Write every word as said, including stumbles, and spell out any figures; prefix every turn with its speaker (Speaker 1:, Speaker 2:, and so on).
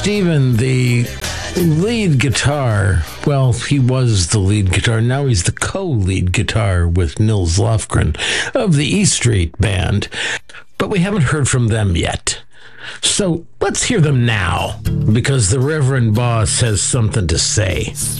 Speaker 1: Stephen, the lead guitar, well, he was the lead guitar. Now he's the co-lead guitar with Nils Lofgren of the E Street Band. But we haven't heard from them yet. So let's hear them now, because the Reverend Boss has something to say.